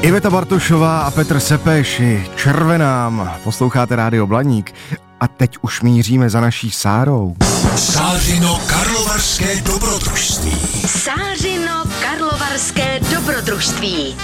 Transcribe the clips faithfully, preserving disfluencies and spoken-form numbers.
Iveta Bartošová a Petr Sepeši, Červenám, posloucháte Rádio Blaník a teď už míříme za naší Sárou. Sářino karlovarské dobrodružství. Sářino karlovarské dobrodružství.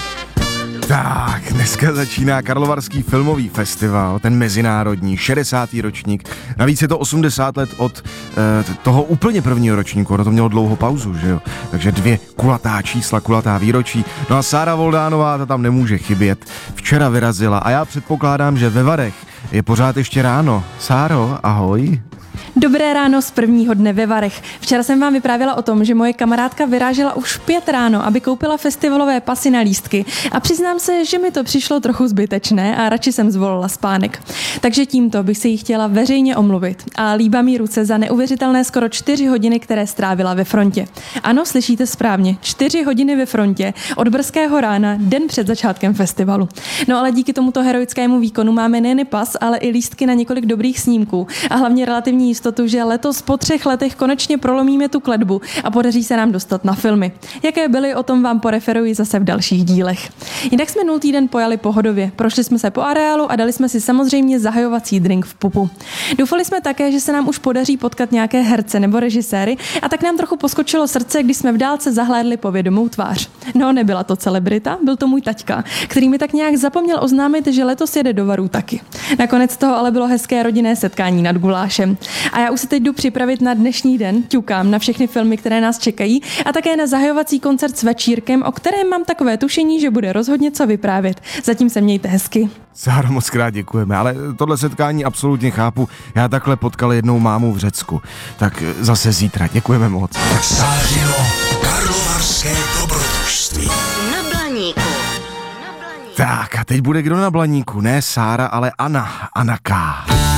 Tak, dneska začíná Karlovarský filmový festival, ten mezinárodní, šedesátý ročník. Navíc je to osmdesát let od e, toho úplně prvního ročníku, ono to mělo dlouhou pauzu, že jo? Takže dvě kulatá čísla, kulatá výročí. No a Sára Voldánová, ta tam nemůže chybět. Včera vyrazila a já předpokládám, že ve Varech je pořád ještě ráno. Sáro, ahoj. Dobré ráno z prvního dne ve Varech. Včera jsem vám vyprávěla o tom, že moje kamarádka vyrážela už pět ráno, aby koupila festivalové pasy na lístky a přiznám se, že mi to přišlo trochu zbytečné a radši jsem zvolila spánek. Takže tímto bych se jí chtěla veřejně omluvit a líbá mi ruce za neuvěřitelné skoro čtyři hodiny, které strávila ve frontě. Ano, slyšíte správně, čtyři hodiny ve frontě od brzkého rána, den před začátkem festivalu. No ale díky tomuto heroickému výkonu máme nejen pas, ale i lístky na několik dobrých snímků a hlavně relativní jistotu, že letos po třech letech konečně prolomíme tu kletbu a podaří se nám dostat na filmy. Jaké byly, o tom vám poreferuji zase v dalších dílech. Jinak jsme minulý týden pojali pohodově, prošli jsme se po areálu a dali jsme si samozřejmě zahajovací drink v pupu. Doufali jsme také, že se nám už podaří potkat nějaké herce nebo režiséry a tak nám trochu poskočilo srdce, když jsme v dálce zahlédli povědomou tvář. No, nebyla to celebrita, byl to můj taťka, který mi tak nějak zapomněl oznámit, že letos jede do Varů taky. Nakonec toho ale bylo hezké rodinné setkání nad gulášem. A já už se teď jdu připravit na dnešní den, ťukám na všechny filmy, které nás čekají a také na zahajovací koncert s večírkem, o kterém mám takové tušení, že bude rozhodně co vyprávět. Zatím se mějte hezky. Sáro, moc krát děkujeme, ale tohle setkání absolutně chápu. Já takhle potkal jednou mámu v Řecku. Tak zase zítra, děkujeme moc. Sářino karlovarské dobrodružství. Na Blaníku. Tak a teď bude kdo na Blaníku? Ne Sára, ale Anna, Anna K.